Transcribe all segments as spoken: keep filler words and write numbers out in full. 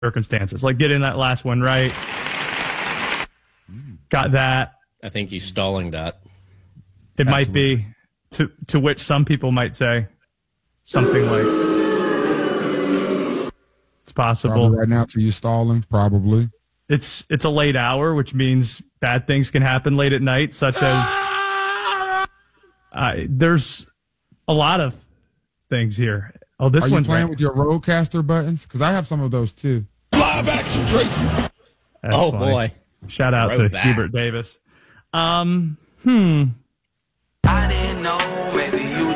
circumstances. Like getting that last one right. Got that. I think he's stalling that. It Absolutely. might be, to to which some people might say something like, it's possible. Probably right now, to you stalling, probably. It's it's a late hour, which means bad things can happen late at night, such as uh, there's a lot of things here. Oh, this Are you one's playing right. with your Rodecaster buttons? Because I have some of those too. Live action, Tracy. That's oh funny. boy! Shout out to back. Hubert Davis. Um, hmm. I didn't know, maybe you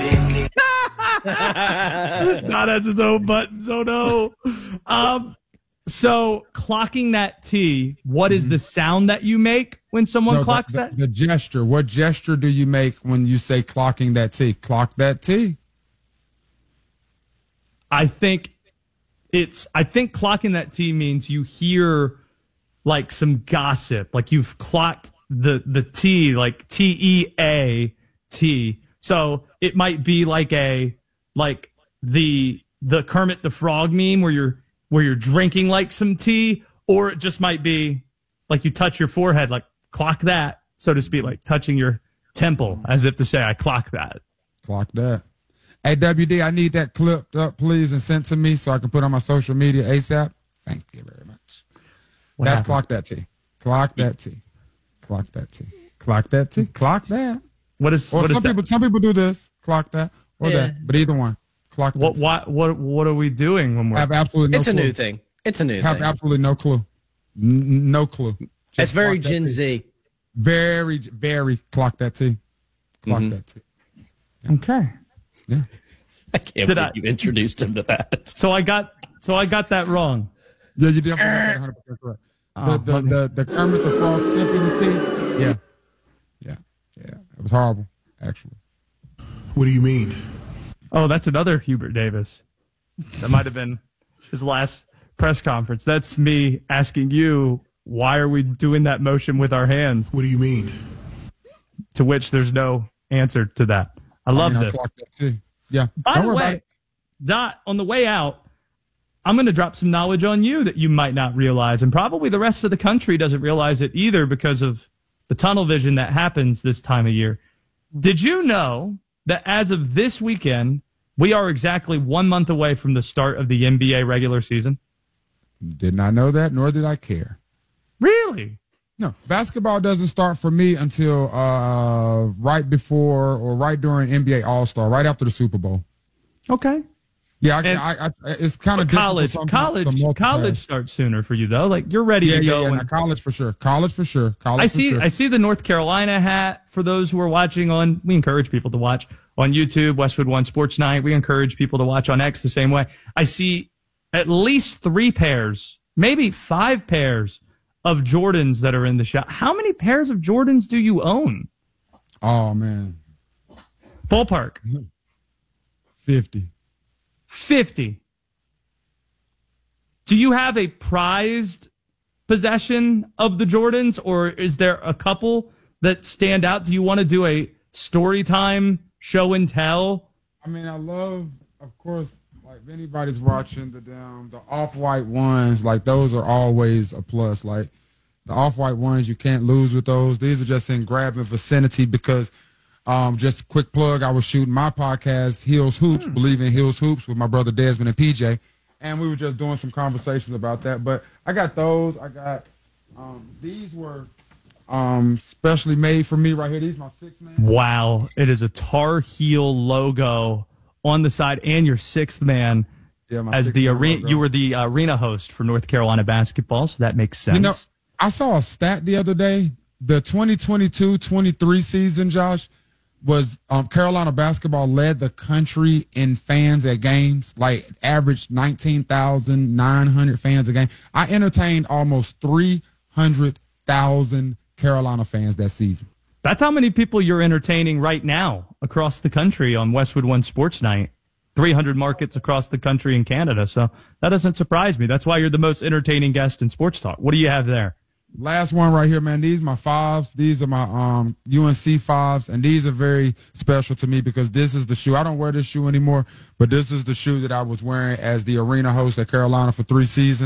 didn't. God has his own buttons. Oh no. Um. So clocking that T, what is the sound that you make when someone No, clocks the, that? the, the gesture. What gesture do you make when you say clocking that T? Clock that T. I think it's. I think clocking that T means you hear like some gossip, like you've clocked the the T, like T E A T. So it might be like a like the the Kermit the Frog meme where you're where you're drinking like some tea, or it just might be like you touch your forehead, like clock that, so to speak, like touching your temple as if to say, I clock that. Clock that. Hey, W D, I need that clipped up, please, and sent to me so I can put on my social media ASAP. Thank you very much. What That's happened? clock that T. Clock that T. Clock that T. Clock that T. Clock that. What is, Or what some is that? people, some people do this. Clock that or Yeah. that, but either one. Clock that. What, what, what, what are we doing when we're... Have absolutely no It's clue. a new thing. It's a new Have thing. absolutely no clue. N- no clue. Just It's very clock that Gen T. Z. Very, very clock that T. Clock Mhm. that T. Okay. Yeah. I can't Did believe I- you introduced him to that. So I got, so I got that wrong. Yeah, you definitely got that one hundred percent correct. Oh, The, the, let me- the, the Kermit the Frog sipping tea. Yeah. Yeah. Yeah. It was horrible, actually. What do you mean? Oh, that's another Hubert Davis. That might have been his last press conference. That's me asking you, why are we doing that motion with our hands? What do you mean? To which there's no answer to that. I love I mean, I this. clocked that too. Yeah. By Don't the worry about way, it. Dot, on the way out, I'm going to drop some knowledge on you that you might not realize, and probably the rest of the country doesn't realize it either because of the tunnel vision that happens this time of year. Did you know that as of this weekend, we are exactly one month away from the start of the N B A regular season? Did not know that, nor did I care. Really? No, basketball doesn't start for me until uh, right before or right during N B A All-Star, right after the Super Bowl. Okay. Yeah, I, And- I, I, it's kind of But college, college, college starts sooner for you though. Like you're ready Yeah, to yeah, go. yeah. and- no, college for sure. College for sure. College I for see. sure. I see the North Carolina hat. For those who are watching on, we encourage people to watch on YouTube, Westwood One Sports Night. We encourage people to watch on X the same way. I see at least three pairs, maybe five pairs of Jordans that are in the shop. How many pairs of Jordans do you own? Oh man, Ballpark. fifty. fifty. Do you have a prized possession of the Jordans, or is there a couple that stand out? Do you want to do a story time show and tell? I mean, I love, of course, like if anybody's watching the damn the off-white ones, like those are always a plus. Like the off-white ones, you can't lose with those. These are just in grabbing vicinity because, um, just a quick plug, I was shooting my podcast, Heels Hoops, Hmm. Believe in Heels Hoops, with my brother Desmond and P J, and we were just doing some conversations about that. But I got those. I got um, these were um, specially made for me right here. These are my six man. Wow, it is a Tar Heel logo on the side, and your sixth man Yeah, my as the six-man arena. logo. You were the arena host for North Carolina basketball, so that makes sense. You know, I saw a stat the other day. The twenty twenty-two twenty-three season, Josh, was um, Carolina basketball led the country in fans at games, like averaged nineteen thousand nine hundred fans a game. I entertained almost three hundred thousand Carolina fans that season. That's how many people you're entertaining right now across the country on Westwood One Sports Night. three hundred markets across the country in Canada. So that doesn't surprise me. That's why you're the most entertaining guest in sports talk. What do you have there? Last one right here, man. These are my fives. These are my um U N C fives, and these are very special to me because this is the shoe. I don't wear this shoe anymore, but this is the shoe that I was wearing as the arena host at Carolina for three seasons.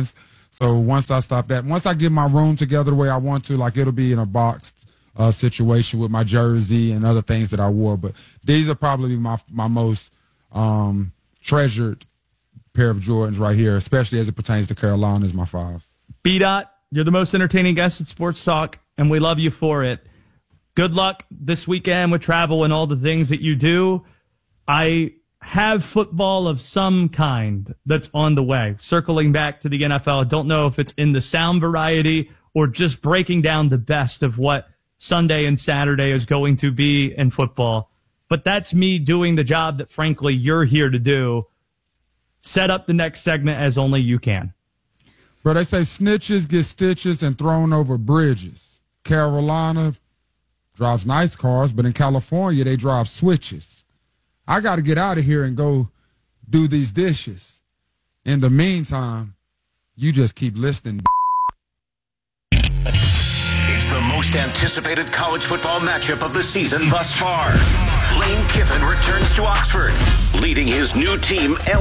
So once I stop that, once I get my room together the way I want to, like it'll be in a boxed uh, situation with my jersey and other things that I wore. But these are probably my my most um, treasured pair of Jordans right here, especially as it pertains to Carolina, is my fives. B-Dot, you're the most entertaining guest at Sports Talk, and we love you for it. Good luck this weekend with travel and all the things that you do. I have football of some kind that's on the way. Circling back to the N F L, I don't know if it's in the sound variety or just breaking down the best of what Sunday and Saturday is going to be in football. But that's me doing the job that, frankly, you're here to do. Set up the next segment as only you can. But they say snitches get stitches and thrown over bridges. Carolina drives nice cars, but in California, they drive switches. I got to get out of here and go do these dishes. In the meantime, you just keep listening. It's the most anticipated college football matchup of the season thus far. Lane Kiffin returns to Oxford, leading his new team, L